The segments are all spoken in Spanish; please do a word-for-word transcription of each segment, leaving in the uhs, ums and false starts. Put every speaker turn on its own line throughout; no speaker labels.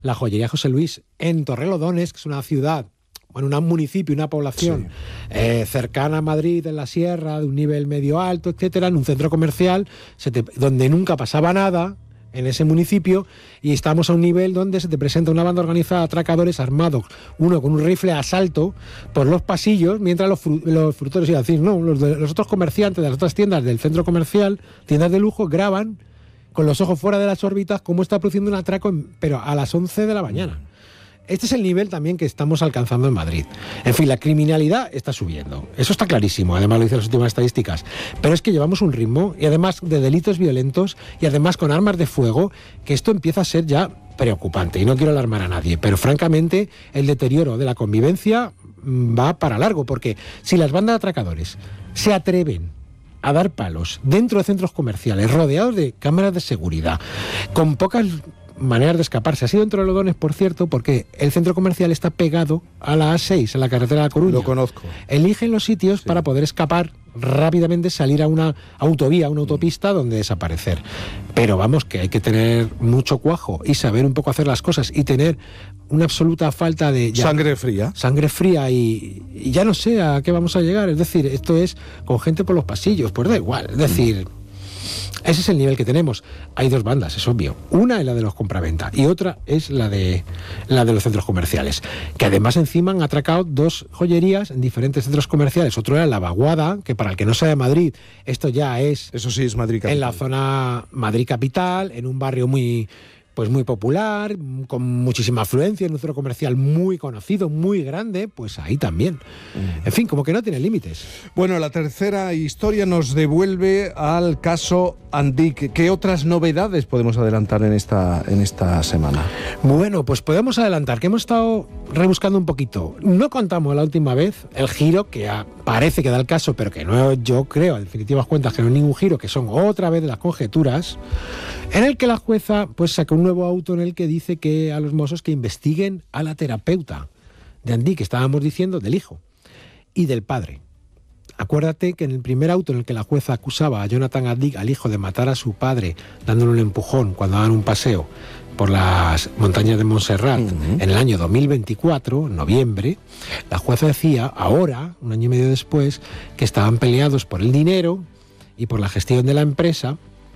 la joyería José Luis en Torrelodones, que es una ciudad, bueno, un municipio, una población sí. eh, cercana a Madrid, en la sierra, de un nivel medio alto, etcétera, en un centro comercial se te, donde nunca pasaba nada en ese municipio, y estamos a un nivel donde se te presenta una banda organizada de atracadores armados, uno con un rifle a asalto por los pasillos, mientras los, fru los frutores, iba a decir, no, los, de, los otros comerciantes de las otras tiendas del centro comercial, tiendas de lujo, graban con los ojos fuera de las órbitas cómo está produciendo un atraco, en, pero a las once de la mañana. Este es el nivel también que estamos alcanzando en Madrid. En fin, la criminalidad está subiendo. Eso está clarísimo, además lo dicen las últimas estadísticas. Pero es que llevamos un ritmo, y además de delitos violentos, y además con armas de fuego, que esto empieza a ser ya preocupante. Y no quiero alarmar a nadie, pero francamente el deterioro de la convivencia va para largo, porque si las bandas de atracadores se atreven a dar palos dentro de centros comerciales, rodeados de cámaras de seguridad, con pocas maneras de escaparse. Ha sido dentro de Lodones, por cierto, porque el centro comercial está pegado a la A seis, a la carretera de La Coruña.
Lo conozco.
Eligen los sitios sí. para poder escapar rápidamente, salir a una autovía, una autopista donde desaparecer. Pero vamos, que hay que tener mucho cuajo y saber un poco hacer las cosas y tener una absoluta falta de... Ya,
sangre fría.
Sangre fría y, y ya no sé a qué vamos a llegar. Es decir, esto es con gente por los pasillos, pues da igual. Es decir... Mm. Ese es el nivel que tenemos. Hay dos bandas, es obvio. Una es la de los compraventa y otra es la de la de los centros comerciales, que además encima han atracado dos joyerías en diferentes centros comerciales. Otro era La Vaguada, que para el que no sea de Madrid, esto ya es...
Eso sí es Madrid capital.
En la zona Madrid capital, en un barrio muy... pues muy popular, con muchísima afluencia, en un centro comercial muy conocido, muy grande, pues ahí también. Mm. En fin, como que no tiene límites.
Bueno, la tercera historia nos devuelve al caso Andic. ¿Qué otras novedades podemos adelantar en esta, en esta semana?
Bueno, pues podemos adelantar que hemos estado rebuscando un poquito. No contamos la última vez el giro, que a, parece que da el caso, pero que no, yo creo, en definitivas cuentas, que no es ningún giro, que son otra vez de las conjeturas, en el que la jueza pues sacó un nuevo auto en el que dice que a los mozos que investiguen a la terapeuta de Andic, que estábamos diciendo, del hijo y del padre. Acuérdate que en el primer auto en el que la jueza acusaba a Jonathan Andic, al hijo, de matar a su padre dándole un empujón cuando daban un paseo por las montañas de Montserrat, uh-huh. en el año dos mil veinticuatro, en noviembre, la jueza decía, ahora, un año y medio después, que estaban peleados por el dinero y por la gestión de la empresa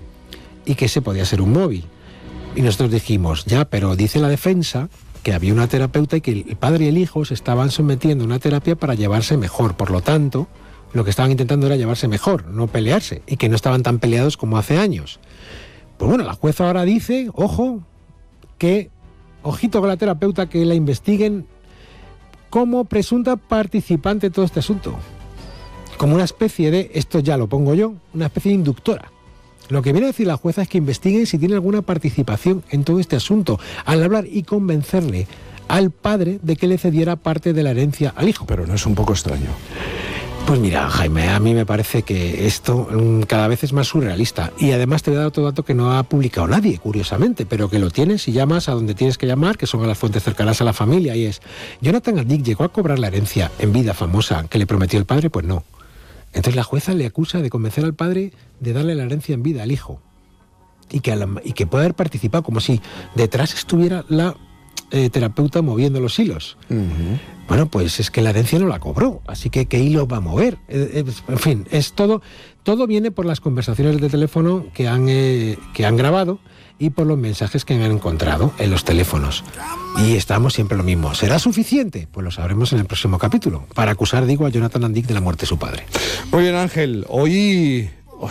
y que ese podía ser un móvil. Y nosotros dijimos, ya, pero dice la defensa que había una terapeuta y que el padre y el hijo se estaban sometiendo a una terapia para llevarse mejor. Por lo tanto, lo que estaban intentando era llevarse mejor, no pelearse, y que no estaban tan peleados como hace años. Pues bueno, la jueza ahora dice, ojo, que, ojito con la terapeuta, que la investiguen como presunta participante de todo este asunto. Como una especie de, esto ya lo pongo yo, una especie de inductora. Lo que viene a decir la jueza es que investiguen si tiene alguna participación en todo este asunto, al hablar y convencerle al padre de que le cediera parte de la herencia al hijo.
Pero no es un poco extraño.
Pues mira, Jaime, a mí me parece que esto mmm, cada vez es más surrealista. Y además te voy a dar otro dato que no ha publicado nadie, curiosamente, pero que lo tienes y llamas a donde tienes que llamar, que son a las fuentes cercanas a la familia, y es, ¿Jonathan Andic llegó a cobrar la herencia en vida famosa que le prometió el padre? Pues no. Entonces la jueza le acusa de convencer al padre de darle la herencia en vida al hijo. Y que, a la, y que puede haber participado, como si detrás estuviera la eh, terapeuta moviendo los hilos. Uh-huh. Bueno, pues es que la herencia no la cobró, así que ¿qué hilo va a mover? Eh, eh, en fin, es todo, todo viene por las conversaciones de teléfono que han, eh, que han grabado y por los mensajes que han encontrado en los teléfonos. Y estamos siempre lo mismo. ¿Será suficiente? Pues lo sabremos en el próximo capítulo, para acusar, digo, a Jonathan Andic de la muerte de su padre.
Muy bien, Ángel, hoy...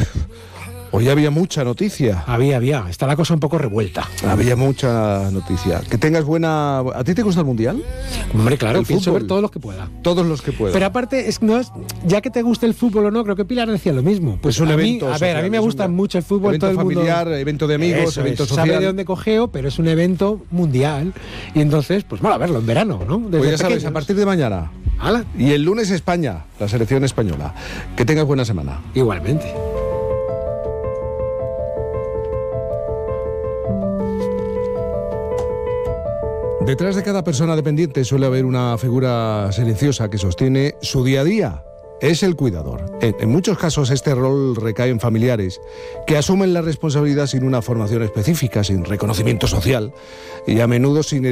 Hoy había mucha noticia.
Había, había. Está la cosa un poco revuelta.
Había mucha noticia. Que tengas buena... ¿A ti te gusta el Mundial?
Hombre, claro,
el
pienso
fútbol.
ver todos los que pueda.
Todos los que pueda.
Pero aparte, es, no es, ya que te guste el fútbol o no, creo que Pilar decía lo mismo. Pues
es un
a
evento
mí, A
social,
ver, a mí me gusta
un
mucho el fútbol.
Evento
todo el
familiar,
mundo,
evento de amigos,
eso
evento
es,
social.
Sabe de dónde cogeo, pero es un evento mundial. Y entonces, pues bueno, a verlo en verano, ¿no? Desde
pues ya sabes,
pequeños.
a partir de mañana.
¿Hala?
Y el lunes España, la selección española. Que tengas buena semana.
Igualmente.
Detrás de cada persona dependiente suele haber una figura silenciosa que sostiene su día a día. Es el cuidador. En, en muchos casos este rol recae en familiares que asumen la responsabilidad sin una formación específica, sin reconocimiento social y a menudo sin